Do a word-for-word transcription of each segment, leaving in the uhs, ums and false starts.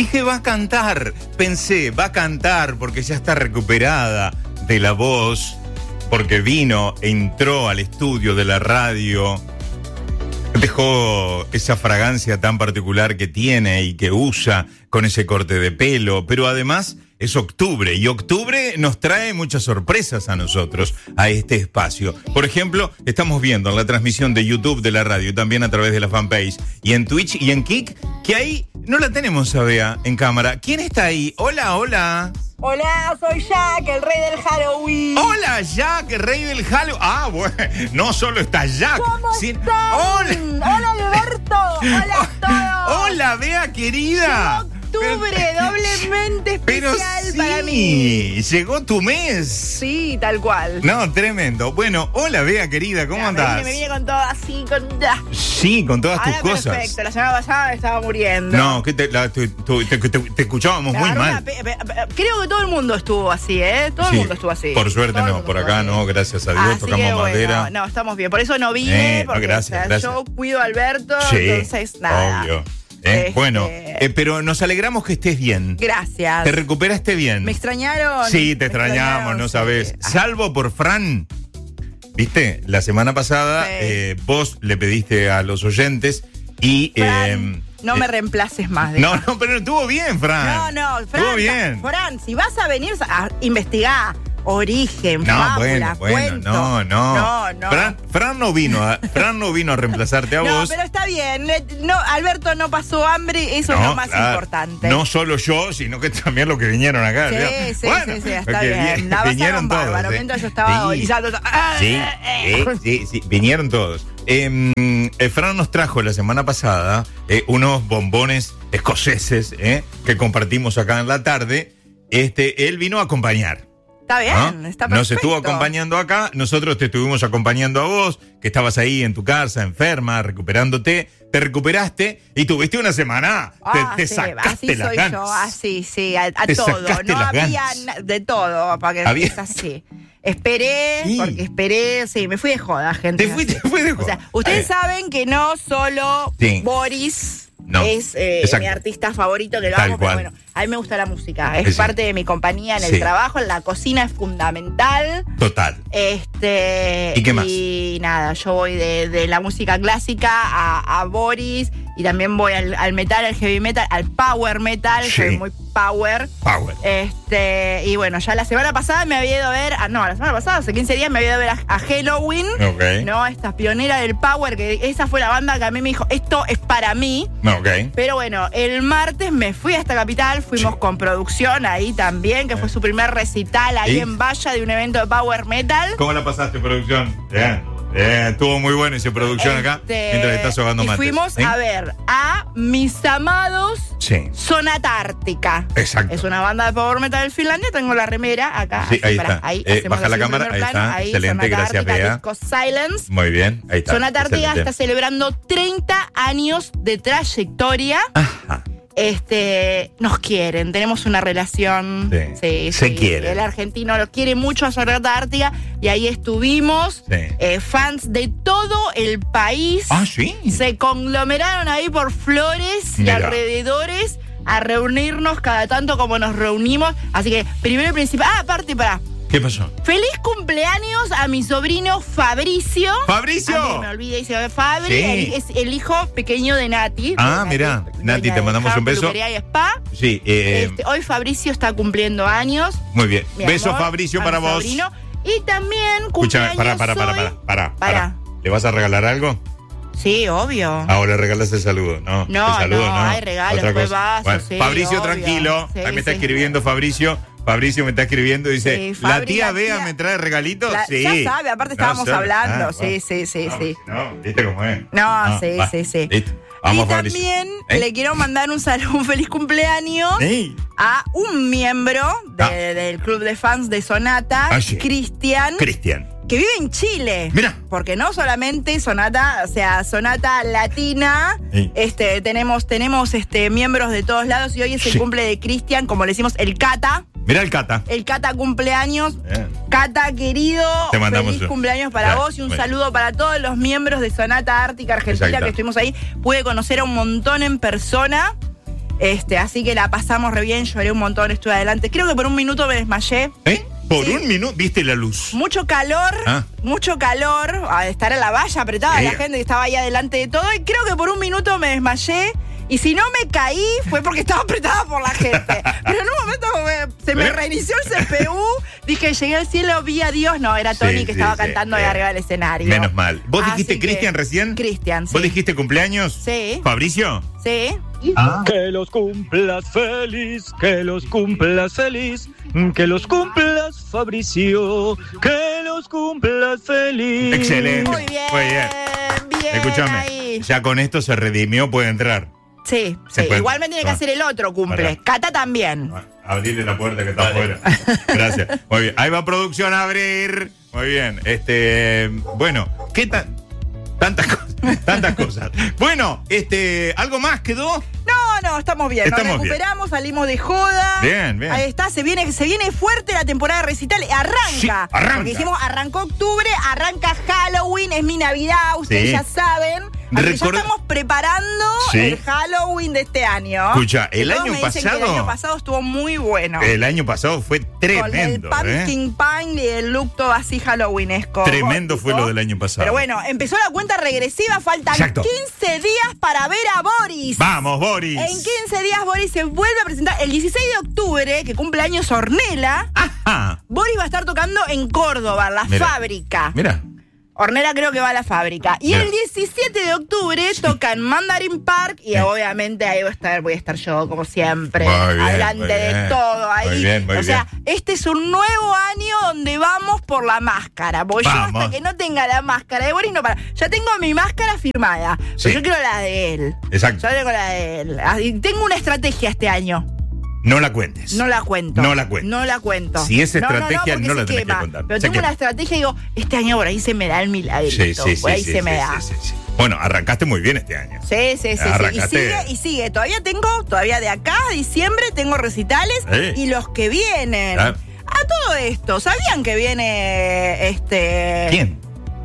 dije, va a cantar. Pensé, va a cantar porque ya está recuperada de la voz, porque vino, entró al estudio de la radio, dejó esa fragancia tan particular que tiene y que usa con ese corte de pelo, pero además es octubre y octubre nos trae muchas sorpresas a nosotros, a este espacio. Por ejemplo, estamos viendo en la transmisión de YouTube de la radio, también a través de la fanpage, y en Twitch y en Kik, que ahí no la tenemos a Bea en cámara. ¿Quién está ahí? Hola, hola. Hola, soy Jack, el rey del Halloween. Hola, Jack, el rey del Halloween. Ah, bueno, no solo está Jack. ¿Cómo sin... están? Hola. Hola, Alberto. Hola a todos. Hola, Bea, querida. Octubre, pero, doblemente especial pero sí, para mí. Llegó tu mes. Sí, tal cual. No, tremendo. Bueno, hola, Bea, querida, ¿cómo Ya, andás? Me, me vine con todo así, con... Sí, con todas Ahora tus perfecto, cosas. la semana pasada me estaba muriendo. No, que te, la, tu, tu, te, te, te escuchábamos Me muy agarró mal. una pe- pe- pe- Creo que todo el mundo estuvo así, ¿eh? Todo Sí, el mundo estuvo así. por suerte Todo el no, mundo por estuvo acá así. no, gracias a Dios, Así tocamos que, bueno, madera. No, estamos bien. Por eso no vine, Eh, no, porque gracias, o sea, gracias. yo cuido a Alberto, Sí, entonces nada. obvio. ¿Eh? Este- Bueno, eh, pero nos alegramos que estés bien. Gracias. ¿Te recuperaste bien? ¿Me extrañaron? Sí, te Me extrañamos, no sí. sabes. Ah, Salvo por Fran. ¿Viste? La semana pasada Sí. eh, vos le pediste a los oyentes y... Fran, eh, no eh, me reemplaces más. No, deja. no, pero estuvo bien, Fran. No, no, Fran, Estuvo bien. Fran, si vas a venir a investigar origen, No, fábula, bueno, bueno, cuento. no, no. No, no. Fran, Fran no vino a, Fran no vino a reemplazarte a No, vos. pero está bien. Le- No, Alberto no pasó hambre, eso es No, lo más claro. importante. No solo yo, sino que también los que vinieron acá. Sí, ¿no? sí, Bueno, sí, sí, está que bien. vi- La vinieron pasaron todos. bárbaro, ¿eh? mientras yo estaba Sí. agonizando. Sí, sí, sí, sí, vinieron todos. Eh, eh, Fran nos trajo la semana pasada eh, unos bombones escoceses eh, que compartimos acá en la tarde. Este, él vino a acompañar. Está bien, ¿no? está perfecto. Nos estuvo acompañando acá, nosotros te estuvimos acompañando a vos, que estabas ahí en tu casa, enferma, recuperándote. Te recuperaste y tuviste una semana. Ah, te te sí, sacaste así las soy ganas. yo, así, sí, a, a Te todo. sacaste No las había ganas. na- de todo, para que Había- es así. Esperé, Sí. porque esperé, sí, me fui de joda, gente. Te fuiste, así. fue de O sea, joda. ustedes Está saben que no solo Sí. Boris No, es eh, exacto. mi artista favorito, que lo Tal amo, cual. pero bueno, a mí me gusta la música. Es Sí. parte de mi compañía en el Sí. trabajo, en la cocina es fundamental. Total. Este, ¿Y qué más? Y nada, yo voy de, de la música clásica a, a Boris y también voy al, al metal, al heavy metal, al power metal, Sí. soy muy power. Power. Este, y bueno, ya la semana pasada me había ido a ver, ah, no, la semana pasada, hace quince días me había ido a ver a, a Halloween, Ok. ¿no? Esta pionera del power, que esa fue la banda que a mí me dijo, esto es para mí. Ok. Pero bueno, el martes me fui a esta capital, fuimos Sí. con producción ahí también, que fue su primer recital ahí ¿Y? en Valla de un evento de power metal. ¿Cómo la pasaste, producción? Bien. Bien. Estuvo muy bueno esa producción acá. Este, Mientras estás ahogando y mates. fuimos ¿Eh? a ver a mis amados Sí. Sonata Ártica. Exacto. Es una banda de power metal de Finlandia, tengo la remera acá. Sí, así, ahí pará, está. ahí Eh, hacemos baja la así en cámara, primer ahí plano, está. ahí, Excelente, Sonata gracias, Ártica, Bea. disco Silence. Muy bien. Ahí está. Sonata Ártica Excelente. está celebrando treinta años de trayectoria. Ajá. Este, nos quieren, tenemos una relación. Sí, Sí, se sí. quieren. El argentino lo quiere mucho a Sonata Ártica y ahí estuvimos. Sí. Eh, fans de todo el país Ah, sí. se conglomeraron ahí por Flores y Mira. alrededores a reunirnos cada tanto como nos reunimos. Así que, primero y principal. Ah, aparte, pará. ¿Qué pasó? Feliz cumpleaños a mi sobrino Fabricio. ¡Fabricio! A mí me olvidé, dice Fabri, Sí. el- es el hijo pequeño de Nati. Ah, de mirá. dueña Nati, te de mandamos Hair, un beso. Peluquería y Spa. Sí, eh, Este, hoy Fabricio está cumpliendo años. muy bien. Mi Beso, amor, Fabricio, a para mi vos. sobrino. Y también Escúchame, cumpleaños para, para, para, hoy- para, para, Para. ¿Le vas a regalar algo? Sí, obvio. Ahora regalas el saludo, ¿no? No, el saludo, no, no. hay regalos, Otra pues cosa. vasos, Bueno, sí, Fabricio, obvio. tranquilo. Sí, Ahí me está sí. escribiendo Fabricio. Fabricio me está escribiendo, dice, Sí, ¿la Fabri, tía la Bea tía- me trae regalitos? La- Sí. Ya sabe, aparte estábamos No, hablando. ah, sí, bueno. sí, sí, No, sí. No, ¿viste cómo es? No, sí, va, sí, sí. listo. Vamos, y Fabricio. también ¿Eh? le quiero mandar un saludo, un feliz cumpleaños Sí. a un miembro de- Ah. del club de fans de Sonata, Ah, sí. Cristian, Cristian. que vive en Chile. Mira. Porque no solamente Sonata, o sea, Sonata Latina, Sí. este, tenemos, tenemos este, miembros de todos lados y hoy es el Sí. cumple de Cristian, como le decimos, el Cata. Mira el Cata. El Cata cumpleaños. Bien. Cata, querido, Te mandamos feliz un- cumpleaños para Claro, vos y un bueno. saludo para todos los miembros de Sonata Ártica Argentina Exacto. que estuvimos ahí. Pude conocer a un montón en persona. Este, así que la pasamos re bien, lloré un montón, estuve adelante. Creo que por un minuto me desmayé. ¿Eh? Por Sí. un minuto, ¿viste la luz? Mucho calor, Ah. mucho calor, a estar en la valla apretada, Eh. la gente que estaba ahí adelante de todo, y creo que por un minuto me desmayé. Y si no me caí, fue porque estaba apretada por la gente. Pero en un momento me- se me ¿Eh? reinició el C P U, dije, llegué al cielo, vi a Dios. No, era Tony Sí, que sí, estaba sí, cantando eh. de arriba del escenario. Menos mal. ¿Vos Así dijiste que- Cristian recién? Cristian, sí. ¿Vos dijiste cumpleaños? Sí. ¿Fabricio? Sí. Ah. Que los cumplas feliz, que los cumplas feliz, que los cumplas Fabricio, que los cumplas feliz. Excelente. Muy bien. Muy bien. Bien. Escúchame, ahí. ya con esto se redimió, puede entrar. Sí, Se sí. puede- Igual me tiene que Ah. hacer el otro cumple. Pará. Cata también. Abrirle la puerta que está afuera. Gracias. Muy bien. Ahí va producción a abrir. Muy bien. Este, bueno, ¿qué tan tantas cosas? Tantas cosas. Bueno, este, ¿algo más quedó? No, no, estamos bien. Estamos Nos bien. recuperamos, salimos de joda. Bien, bien. Ahí está, se viene, se viene fuerte la temporada de recital. Arranca. Sí, arranca. Porque dijimos, arrancó octubre, arranca Halloween, es mi Navidad, ustedes Sí. ya saben. Así que ya Recuerda- estamos preparando Sí. el Halloween de este año. Escucha, Que el todos año me dicen que pasado- el año pasado estuvo muy bueno. El año pasado fue Con el tremendo. ¿eh? pumpkin pine y el look todo así halloweenesco. Tremendo gótico. fue lo del año pasado. Pero bueno, empezó la cuenta regresiva, faltan Exacto. quince días para ver a Boris. Vamos, Boris. En quince días Boris se vuelve a presentar el dieciséis de octubre, que cumple años Ornella. Ajá. Boris va a estar tocando en Córdoba, la Mira. fábrica. Mira. Ornella creo que va a la fábrica. Y Mira. el diecisiete de octubre toca en Mandarin Park y Sí. obviamente ahí voy a estar, voy a estar yo, como siempre, Muy bien, adelante muy de bien. todo ahí. Muy bien, muy o sea, bien. este es un nuevo año donde vamos por la máscara. Porque yo Vamos. hasta que no tenga la máscara de Boris no para. Ya tengo mi máscara firmada. Pero Sí. yo quiero la de él. Exacto. Yo tengo la de él. Ah, y tengo una estrategia este año. No la cuentes. No la cuento. No la cuentes. No la cuento. Si es estrategia, porque no la se tenés que quema. contar. Pero Se tengo quema. una estrategia y digo, este año por ahí se me da el milagrito. Sí, sí, sí. por ahí sí, se sí, me sí, da. sí, sí. Bueno, arrancaste muy bien este año. Sí, sí, sí, sí. Y Arrancaste. sigue, y sigue. Todavía tengo, todavía de acá a diciembre tengo recitales Eh. y los que vienen. Ah. A todo esto, ¿sabían que viene este. ¿Quién?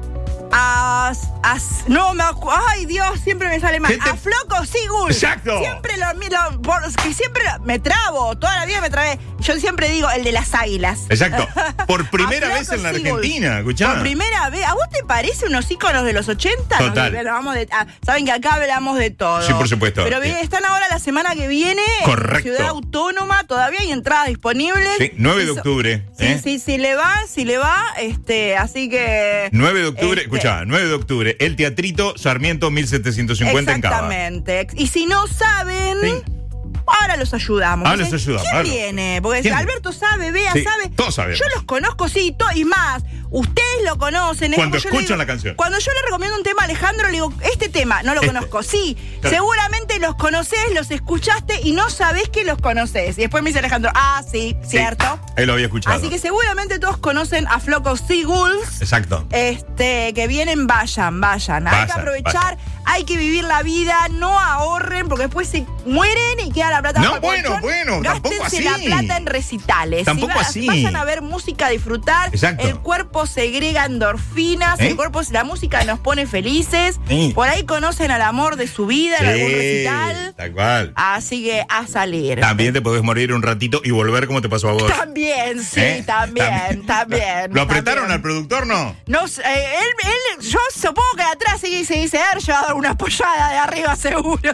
A, a- no me acu- ay Dios, siempre me sale mal. ¿Qué te- A Floco Sigul. Exacto. Siempre lo, lo- por- que siempre lo- me trabo, toda la vida me trabé. Yo siempre digo el de las águilas. Exacto. Por primera A vez Flaco en la Sigul. Argentina, escuchá. Por primera vez. ¿A vos te parece unos íconos de los ochenta? Total. Nos- hablamos de- ah, Saben que acá hablamos de todo. Sí, por supuesto. Pero bien, están ahora la semana que viene Correcto. en Ciudad Autónoma. Todavía hay entradas disponibles. Sí, nueve de Eso- octubre. Sí, ¿eh? sí, sí le va, si le va. este Así que... nueve de octubre, Este, escuchá, nueve de octubre, el Teatrito Sarmiento mil setecientos cincuenta en Cava. Exactamente. Y si no saben, Sí. ahora los ayudamos. Ahora los Entonces, ayudamos, ¿Quién ahora. viene? Porque ¿Quién? Alberto sabe, Bea Sí, sabe. todos sabemos. Yo los conozco, sí, to- y más. Ustedes lo conocen. es Cuando como yo le escuchan digo- la canción. Cuando yo le recomiendo un tema a Alejandro, le digo, este tema, no lo Este. conozco. Sí, Claro. seguramente los conoces, los escuchaste y no sabés que los conoces. Y después me dice Alejandro, ah, sí, Sí, cierto. Él lo había escuchado. Así que seguramente todos conocen a Floco Seagulls. Exacto. Este, que vienen, vayan, vayan. Hay que Vayan, aprovechar, hay que vivir la vida, no ahorren, porque después se mueren y queda la plata No, bajo el bueno, colchón. bueno, tampoco Gástense así. la plata en recitales. Tampoco Y va- así. Vayan a ver música, a disfrutar. Exacto. El cuerpo segrega endorfinas, ¿Eh? el cuerpo, la música nos pone felices. Sí. Por ahí conocen al amor de su vida en algún Sí, recital. tal cual. Así que a salir. También te podés morir un ratito y volver como te pasó a vos. También, sí, ¿Eh? también, también. ¿Lo apretaron también. al productor, no? No sé, eh, él, él, yo supongo que de atrás sí se dice, él va a dar una apoyada de arriba seguro.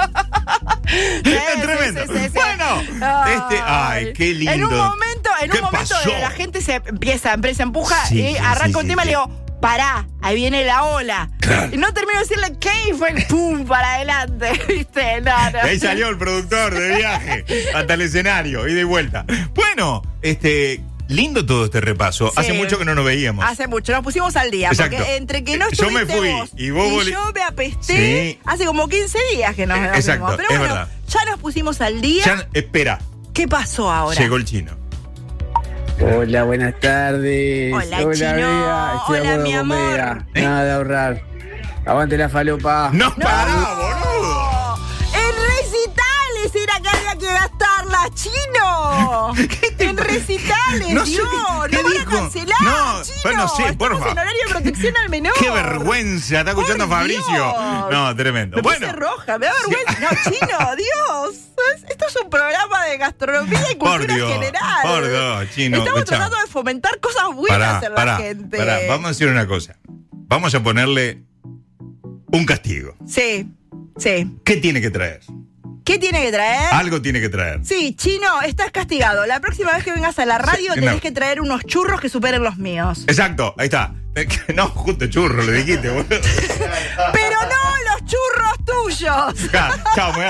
Sí, Es tremendo. sí, sí, sí, sí. Bueno, este, ay, qué lindo. En un momento, en ¿Qué un momento pasó? la gente se empieza, empieza, empuja Sí, y sí, arranca sí, un sí, tema sí. y le digo, pará, ahí viene la ola. Claro. Y no termino de decirle qué y fue pum para adelante, ¿viste? No, no. Y ahí salió el productor de viaje hasta el escenario y de vuelta. Bueno, este, lindo todo este repaso. Sí. Hace mucho que no nos veíamos. Hace mucho, nos pusimos al día. Exacto. Porque entre que no Yo me estuviste fui vos y vos voli- yo me apesté, Sí. hace como quince días que nos, Eh, nos exacto, vimos. Pero es bueno, verdad. ya nos pusimos al día. Ya, espera, ¿Qué pasó ahora? llegó el chino. Hola, buenas tardes. Hola, Chino. Bea. Estoy Hola, a bordo mi con amor. Bea. ¿Eh? Nada de ahorrar. Aguante la falopa. ¡No, ¡No! pará, boludo! En recitales era que había que gastarla, Chino. ¿Qué te En pa- recitales, No sé Dios. qué- qué no van dijo. a cancelar, No, Chino. pero no sé, por Estamos favor. en horario de protección al menor. ¡Qué vergüenza! ¿Está escuchando Por a Fabricio? Dios. No, tremendo. Me Bueno, puse roja, me da vergüenza. No, Chino, Dios. de gastronomía y Por cultura Dios, general. por Dios, Chino. Estamos escuchá. tratando de fomentar cosas buenas Pará, en la pará, gente. pará. Vamos a decir una cosa. Vamos a ponerle un castigo. Sí, sí. ¿Qué tiene que traer? ¿Qué tiene que traer? Algo tiene que traer. Sí, Chino, estás castigado. La próxima vez que vengas a la radio Sí, tenés no. que traer unos churros que superen los míos. Exacto, ahí está. No, justo churro, le dijiste, boludo. Pero no los churros tuyos. Ya, chao, me voy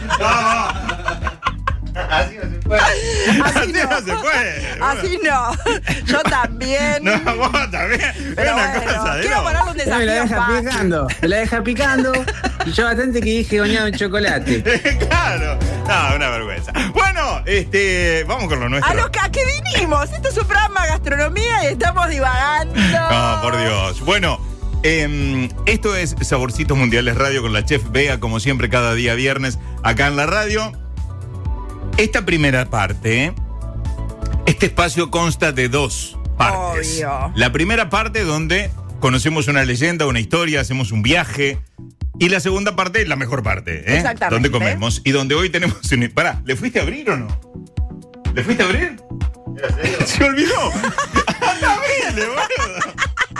a... Así no se puede. Así Así no. no se puede. Así no. Yo también. No, vos también. Pero Una bueno, cosa, quiero digo. ponerle un No, me desafío la deja fácil. picando, me la deja picando. Y yo bastante que dije goñado en chocolate. Claro. No, una vergüenza. Bueno, este, vamos con lo nuestro. ¿A, lo que, ¿A qué vinimos? Esto es un programa de gastronomía y estamos divagando. No, por Dios. Bueno, eh, esto es Saborcitos Mundiales Radio con la chef Bea, como siempre, cada día viernes, acá en la radio. Esta primera parte, este espacio consta de dos partes. Obvio. La primera parte donde conocemos una leyenda, una historia, hacemos un viaje. Y la segunda parte es la mejor parte, ¿eh? Exactamente. Donde comemos. Y donde hoy tenemos... Un... Pará, ¿le fuiste a abrir o no? ¿Le fuiste a abrir? ¿Se olvidó? ¡Anda, mire, boludo!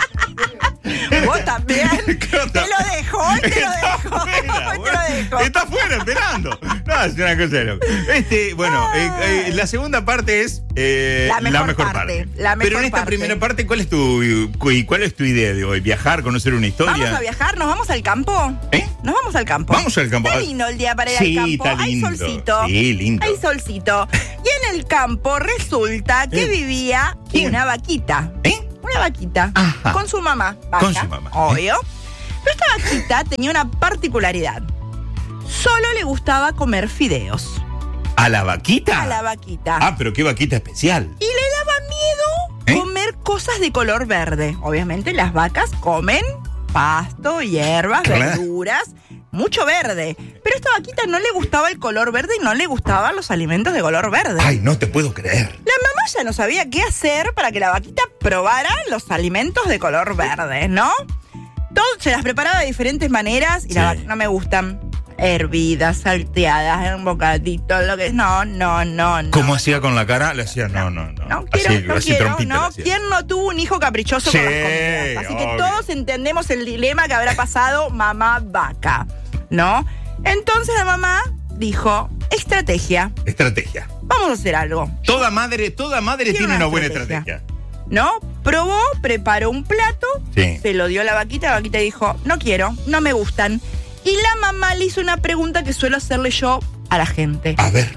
Vos también. ¿Qué onda? Te lo dejó y te lo Está dejó. afuera, Te lo bueno. dejó. Está afuera esperando. No, es una cosa de loco. Este, bueno, eh, eh, la segunda parte es eh, La mejor parte, parte. la mejor Pero en esta parte. primera parte, ¿cuál es tu cu- cuál es tu idea de hoy? ¿Viajar, conocer una historia? Vamos a viajar, nos vamos al campo. ¿Eh? Nos vamos al campo. Vamos al campo. Está lindo el día para ir Sí, al campo. está lindo. Hay solcito. Sí, lindo. Hay solcito. Y en el campo resulta que Eh. vivía ¿Quién? una vaquita. ¿Eh? Una vaquita. Ajá. Con su mamá. Vaca, Con su mamá. Obvio. Pero esta vaquita tenía una particularidad. Solo le gustaba comer fideos. ¿A la vaquita? A la vaquita. Ah, pero qué vaquita especial. Y le daba miedo ¿Eh? comer cosas de color verde. Obviamente las vacas comen pasto, hierbas, Claro. verduras, mucho verde. Pero a esta vaquita no le gustaba el color verde y no le gustaban los alimentos de color verde. Ay, no te puedo creer. La mamá ya no sabía qué hacer para que la vaquita probara los alimentos de color verde, ¿no? Todo se las preparaba de diferentes maneras y Sí. la vaca no me gustan. Hervidas, salteadas, en bocadito, lo que... No, no, no, no. ¿Cómo hacía con la cara? Le hacía, no, no, no. No quiero, así, no así quiero, trompita le ¿no? hacía. ¿Quién no tuvo un hijo caprichoso Sí, con las comidas? Así que obvio. todos entendemos el dilema que habrá pasado mamá vaca, ¿no? Entonces la mamá dijo, estrategia, Estrategia. vamos a hacer algo, Toda madre, toda madre Tiene tiene una una buena estrategia. estrategia. ¿no? Probó, preparó un plato, Sí. se lo dio a la vaquita, la vaquita dijo, no quiero, no me gustan. Y la mamá le hizo una pregunta que suelo hacerle yo a la gente. A ver.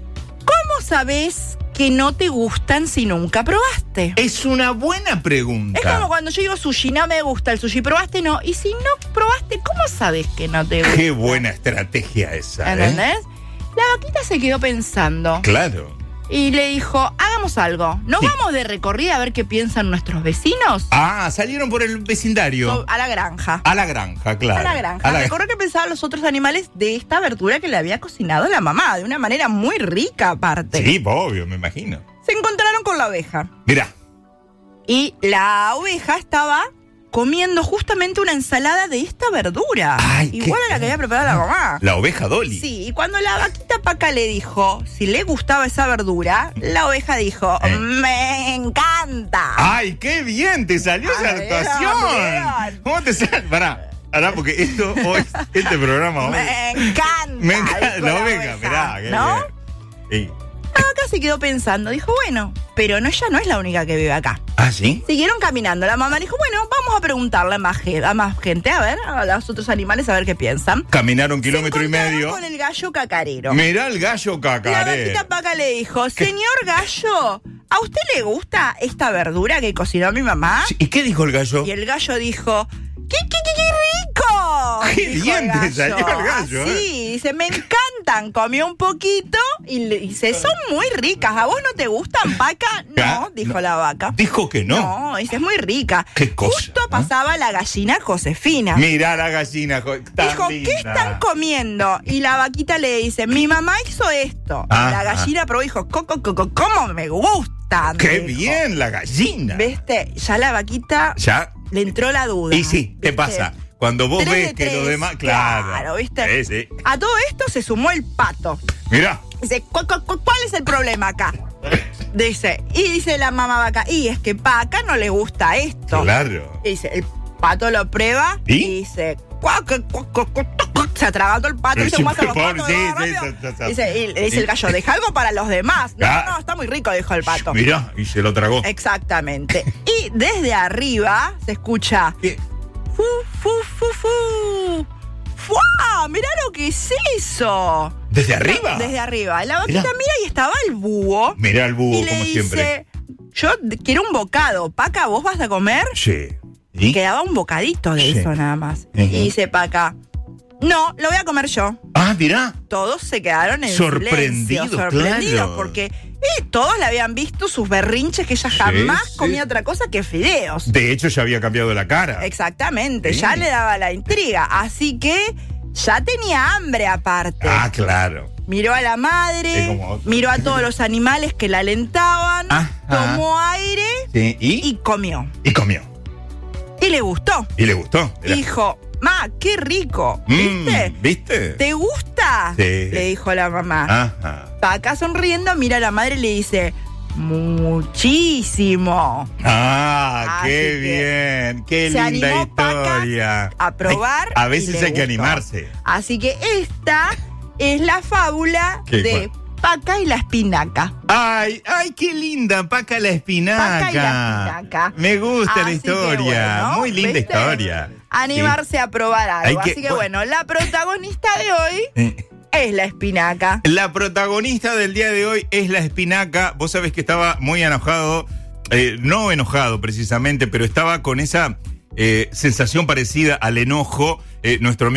¿Cómo sabes que no te gustan si nunca probaste? Es una buena pregunta. Es como cuando yo digo sushi, no me gusta el sushi, probaste no. Y si no probaste, ¿cómo sabes que no te gusta? Qué buena estrategia esa, ¿eh? ¿Entendés? La vaquita se quedó pensando Claro. y le dijo, hagamos algo. ¿Nos Sí. vamos de recorrida a ver qué piensan nuestros vecinos? Ah, salieron por el vecindario. O a la granja. A la granja, claro. A la granja. A la- Recorrió qué pensaban los otros animales de esta verdura que le había cocinado la mamá, de una manera muy rica aparte. Sí, obvio, me imagino. Se encontraron con la oveja. Mirá. Y la oveja estaba comiendo justamente una ensalada de esta verdura. Ay, qué igual a la que había preparado la mamá. La oveja Dolly. Sí, y cuando la vaquita Paca le dijo si le gustaba esa verdura, la oveja dijo, Eh. me encanta. ¡Ay, qué bien! ¡Te salió esa Ay, actuación! bien. ¿Cómo te sale? Pará, pará, porque esto hoy, este programa hoy. Me encanta. Me encanta dijo la oveja, mirá, qué ¿no? bien. Sí. La vaca se quedó pensando, dijo, bueno, pero no, ella no es la única que vive acá. ¿Ah, sí? Siguieron caminando. La mamá dijo, bueno, vamos a preguntarle a más, ge- a más gente, a ver, a los otros animales, a ver qué piensan. Caminaron un kilómetro Se y encontraron medio. con el gallo cacarero. Mirá el gallo La cacaré. vaquita Paca le dijo, señor gallo, ¿a usted le gusta esta verdura que cocinó mi mamá? Sí, ¿y qué dijo el gallo? Y el gallo dijo, ¡qué, qué, qué, qué rico! Qué dijo bien el te salió el gallo, Sí, ¿eh? dice, me encantan. Comió un poquito y le dice, son muy ricas. ¿A vos no te gustan, vaca? No, Ah, dijo no. la vaca. Dijo que no. No, dice, es muy rica. Qué cosa, Justo ¿no? pasaba la gallina Josefina. Mirá la gallina. jo- tan Dijo, linda. ¿qué están comiendo? Y la vaquita le dice, mi mamá hizo esto. Ah, y la gallina probó y dijo, coco, coco, ¿cómo me gustan? ¡Qué dijo. bien la gallina! ¿Viste? Ya la vaquita Ya. le entró la duda. Y sí, ¿qué ¿viste? pasa? cuando vos Tres ves de que tres, los demás. Claro. claro, ¿viste? Sí, sí. A todo esto se sumó el pato. Mirá. Dice, ¿cu- cu- cu- ¿cuál es el problema acá? Dice, y dice la mamá vaca, y es que pa' acá no le gusta esto. Claro. Y dice, el pato lo prueba ¿Y? y dice, cuac, cuac, cuac, cuac, cuac, cuac. Se atragantó el pato y se Sí, mata los pobre, patos. sí, ¿no? sí, Rápido. sí, sí, sí. Dice, y le dice el gallo, deja algo para los demás. No, Ah. no, está muy rico, dijo el pato. Mirá, y se lo tragó. Exactamente. Y desde arriba se escucha, ¿Qué? fu, fu, fu, fu. ¡Fua! Mirá lo que es eso. ¿Desde arriba? Desde arriba. La vaquita Mirá. mira y estaba el búho. Mirá el búho, y le como dice, siempre. yo quiero un bocado. Paca, ¿vos vas a comer? Sí. ¿Y? Quedaba un bocadito de Sí. eso nada más. Ujú. Y dice Paca, no, lo voy a comer yo. Ah, mirá. Todos se quedaron en Sorprendidos, silencio, sorprendidos, claro. porque eh, todos le habían visto sus berrinches que ella jamás sí. comía otra cosa que fideos. De hecho, ya había cambiado la cara. Exactamente, Sí. ya le daba la intriga. Así que ya tenía hambre aparte. Ah, claro. Miró a la madre, Es como- miró a todos los animales que la alentaban, Ajá. tomó aire Sí. ¿Y? y comió. Y comió. Y le gustó. Y le gustó. Era- Dijo, ma, qué rico. Mm, ¿Viste? ¿Viste? ¿Te gusta? Sí. Le dijo la mamá. Ajá. Paca sonriendo, mira a la madre y le dice, muchísimo. Ah, Así qué que bien. Qué se linda animó Paca historia. a probar. Ay, a y veces le hay que gustó. animarse. Así que esta es la fábula ¿Qué? de Paca y la espinaca. Ay, ay, qué linda, Paca la espinaca. Paca y la espinaca. Me gusta la Así que historia. bueno, Muy linda ¿viste? historia. Animarse a probar algo. Hay que- Así que bueno, la protagonista de hoy Sí. es la espinaca. La protagonista del día de hoy es la espinaca. Vos sabés que estaba muy enojado, eh, no enojado precisamente, pero estaba con esa eh, sensación parecida al enojo. Eh, nuestro